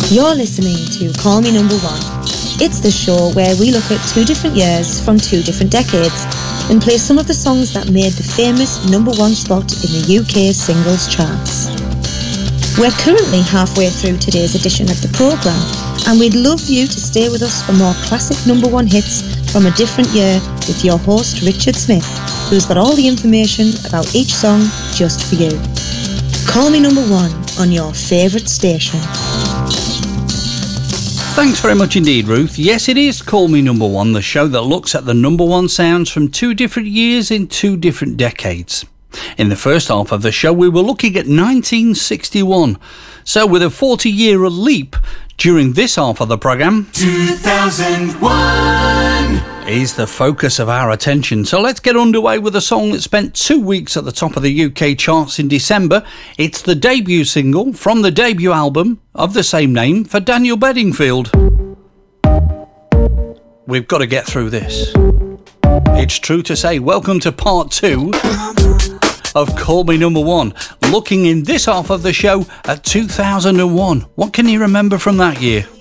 You're listening to Call Me Number One. It's the show where we look at 2 different years from 2 different decades and play some of the songs that made the famous number 1 spot in the UK singles charts. We're currently halfway through today's edition of the programme, and we'd love you to stay with us for more classic number 1 hits from a different year with your host Richard Smith, who's got all the information about each song just for you. Call Me Number One on your favourite station. Thanks very much indeed, Ruth. Yes, it is Call Me Number One, the show that looks at the number 1 sounds from 2 different years in 2 different decades. In the first half of the show, we were looking at 1961. So with a 40-year leap during this half of the programme, 2001 is the focus of our attention. So let's get underway with a song that spent 2 weeks at the top of the UK charts in December. It's the debut single from the debut album of the same name for Daniel Bedingfield. We've got to get through this. It's true to say, welcome to part 2 of Call Me Number One, looking in this half of the show at 2001. What can you remember from that year?